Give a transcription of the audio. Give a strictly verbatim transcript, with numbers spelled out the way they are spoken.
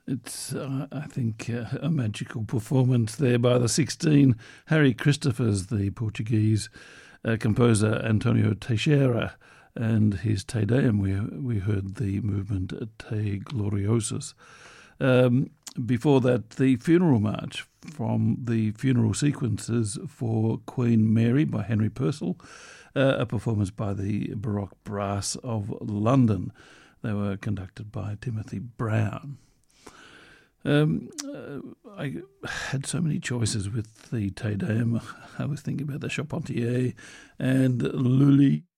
It's, uh, I think, uh, a magical performance there by the sixteen. Harry Christophers, the Portuguese uh, composer Antonio Teixeira, and his Te Deum. We, we heard the movement Te Gloriosus. Um, before that, the funeral march from the funeral sequences for Queen Mary by Henry Purcell, uh, a performance by the Baroque Brass of London. They were conducted by Timothy Brown. Um, uh, I had so many choices with the Te Deum. I was thinking about the Charpentier and Lully.